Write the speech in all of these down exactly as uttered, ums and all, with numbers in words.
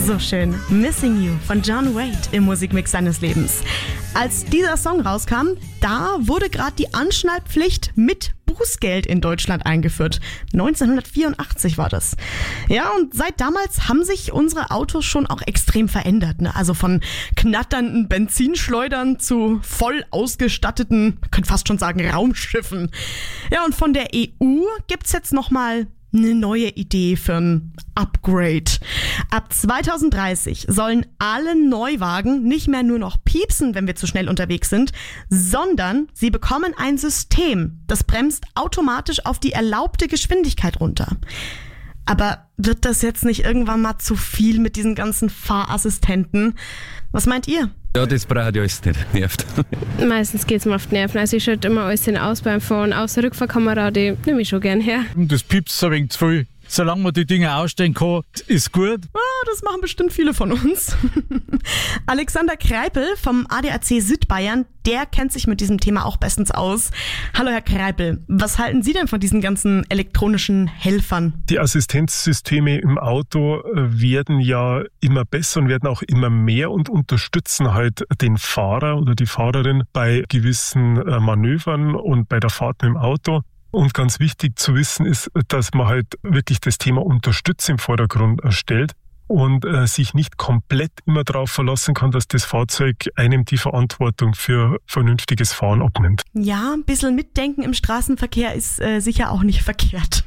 So schön. Missing You von John Wade im Musikmix seines Lebens. Als dieser Song rauskam, da wurde gerade die Anschnallpflicht mit Bußgeld in Deutschland eingeführt. neunzehnhundertvierundachtzig war das. Ja, und seit damals haben sich unsere Autos schon auch extrem verändert. Ne? Also von knatternden Benzinschleudern zu voll ausgestatteten, man könnte fast schon sagen, Raumschiffen. Ja, und von der E U gibt's jetzt nochmal eine neue Idee für ein Upgrade. Ab zweitausenddreißig sollen alle Neuwagen nicht mehr nur noch piepsen, wenn wir zu schnell unterwegs sind, sondern sie bekommen ein System, das bremst automatisch auf die erlaubte Geschwindigkeit runter. Aber wird das jetzt nicht irgendwann mal zu viel mit diesen ganzen Fahrassistenten? Was meint ihr? Ja, das braucht ja alles nicht. Nervt. Meistens geht es mir auf die Nerven. Also ich schalte immer alles aus beim Fahren. Außer Rückfahrkamera, die nehme ich schon gern her. Das piepst ein wenig zu viel. Solange man die Dinge ausstellen kann, ist gut. Ah, das machen bestimmt viele von uns. Alexander Kreipel vom A D A C Südbayern, der kennt sich mit diesem Thema auch bestens aus. Hallo Herr Kreipel, was halten Sie denn von diesen ganzen elektronischen Helfern? Die Assistenzsysteme im Auto werden ja immer besser und werden auch immer mehr und unterstützen halt den Fahrer oder die Fahrerin bei gewissen Manövern und bei der Fahrt mit dem Auto. Und ganz wichtig zu wissen ist, dass man halt wirklich das Thema Unterstützung im Vordergrund stellt und äh, sich nicht komplett immer darauf verlassen kann, dass das Fahrzeug einem die Verantwortung für vernünftiges Fahren abnimmt. Ja, ein bisschen Mitdenken im Straßenverkehr ist äh, sicher auch nicht verkehrt.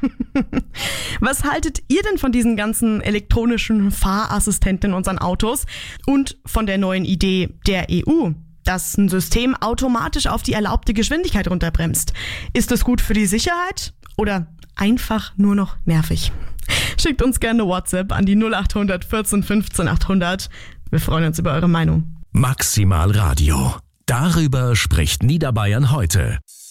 Was haltet ihr denn von diesen ganzen elektronischen Fahrassistenten in unseren Autos und von der neuen Idee der E U? Dass ein System automatisch auf die erlaubte Geschwindigkeit runterbremst. Ist das gut für die Sicherheit oder einfach nur noch nervig? Schickt uns gerne eine WhatsApp an die null acht hundert vierzehn fünfzehn achthundert. Wir freuen uns über eure Meinung. Maximal Radio. Darüber spricht Niederbayern heute.